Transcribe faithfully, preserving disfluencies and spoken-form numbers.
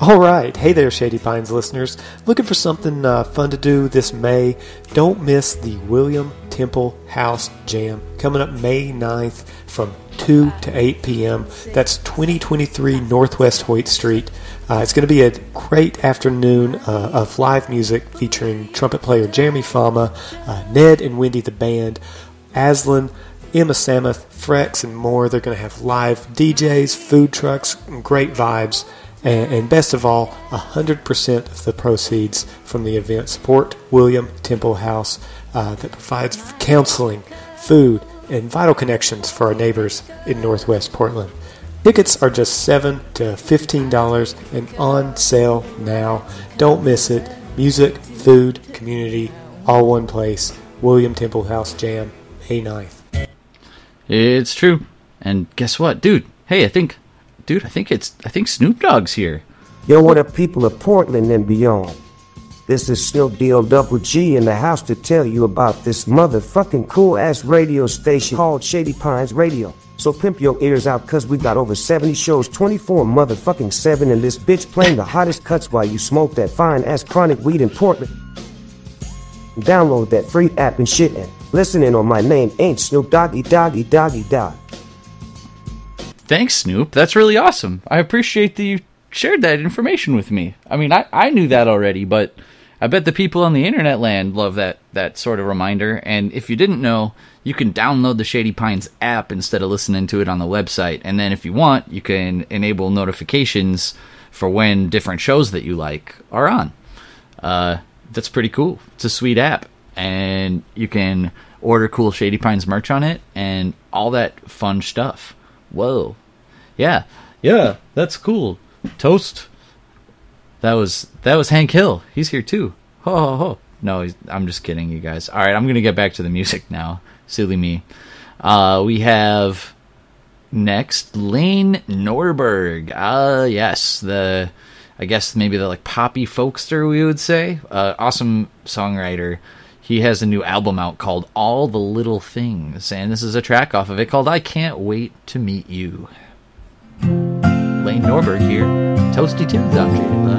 All right. Hey there, Shady Pines listeners. Looking for something uh, fun to do this May? Don't miss the William Temple House Jam coming up May ninth from two to eight p.m. That's twenty twenty-three Northwest Hoyt Street. Uh, it's going to be a great afternoon uh, of live music featuring trumpet player Jeremy Fama, uh, Ned and Wendy the Band, Aslan, Emma Samuth, Frex, and more. They're going to have live D Js, food trucks, and great vibes. And, and best of all, one hundred percent of the proceeds from the event support William Temple House uh, that provides counseling, food, and vital connections for our neighbors in Northwest Portland. Tickets are just seven to fifteen dollars and on sale now. Don't miss it. Music, food, community, all one place. William Temple House Jam, May ninth. It's true. And guess what, dude? Hey, I think, dude, I think it's, I think Snoop Dogg's here. Yo, what up, people of Portland and beyond? This is Snoop D O Double G in the house to tell you about this motherfucking cool-ass radio station called Shady Pines Radio. So pimp your ears out, cause we got over seventy shows, twenty-four motherfucking seven, and this bitch playing the hottest cuts while you smoke that fine-ass chronic weed in Portland. Download that free app and shit and listen in on my name ain't Snoop Doggy Doggy Doggy Dog. Thanks, Snoop. That's really awesome. I appreciate that you shared that information with me. I mean, I, I knew that already, but I bet the people on the internet land love that, that sort of reminder. And if you didn't know, you can download the Shady Pines app instead of listening to it on the website. And then if you want, you can enable notifications for when different shows that you like are on. Uh, that's pretty cool. It's a sweet app. And you can order cool Shady Pines merch on it and all that fun stuff. Whoa. Yeah. Yeah, that's cool. Toast. That was that was Hank Hill. He's here too. Ho ho ho. No, he's, I'm just kidding, you guys. All right, I'm gonna get back to the music now. Silly me. Uh, we have next Lane Norberg. Ah, uh, yes, the I guess maybe the like poppy folkster we would say. Uh, awesome songwriter. He has a new album out called All the Little Things, and this is a track off of it called I Can't Wait to Meet You. Lane Norberg here. Toasty Tunes on Shady Pines.